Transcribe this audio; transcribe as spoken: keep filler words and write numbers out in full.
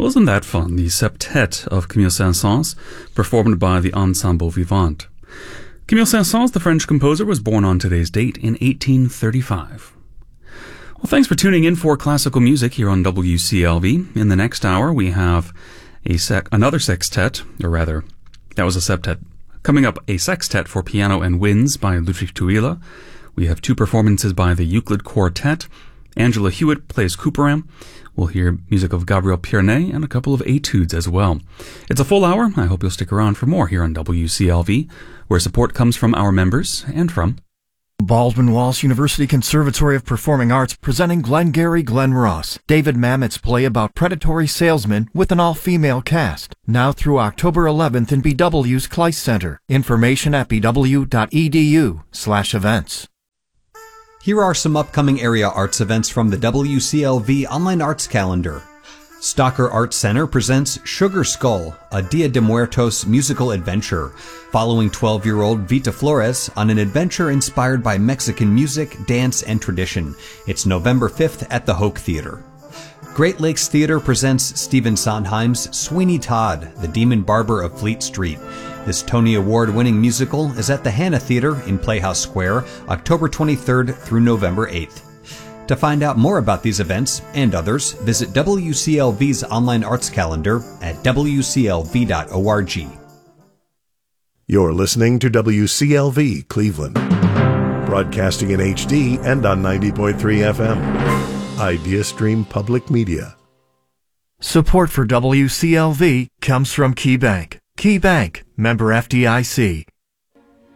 Wasn't that fun? The septet of Camille Saint-Saëns, performed by the Ensemble Vivant. Camille Saint-Saëns, the French composer, was born on today's date in eighteen thirty-five. Well, thanks for tuning in for classical music here on W C L V. In the next hour, we have a sec- another sextet, or rather, that was a septet. Coming up, a sextet for piano and winds by Ludwig Tuila. We have two performances by the Euclid Quartet. Angela Hewitt plays Couperin. We'll hear music of Gabriel Pierné and a couple of etudes as well. It's a full hour. I hope you'll stick around for more here on W C L V, where support comes from our members and from Baldwin Wallace University Conservatory of Performing Arts presenting Glengarry Glen Ross, David Mamet's play about predatory salesmen with an all-female cast. Now through October eleventh in B W's Kleist Center. Information at bw.edu slash events. Here are some upcoming area arts events from the W C L V Online Arts Calendar. Stocker Arts Center presents Sugar Skull, a Dia de Muertos musical adventure, following twelve-year-old Vita Flores on an adventure inspired by Mexican music, dance, and tradition. It's November fifth at the Hoke Theater. Great Lakes Theater presents Stephen Sondheim's Sweeney Todd, the Demon Barber of Fleet Street. This Tony Award-winning musical is at the Hanna Theater in Playhouse Square, October twenty-third through November eighth. To find out more about these events and others, visit W C L V's online arts calendar at w c l v dot org. You're listening to W C L V Cleveland, broadcasting in H D and on ninety point three F M. IdeaStream Public Media. Support for W C L V comes from KeyBank. KeyBank, member F D I C.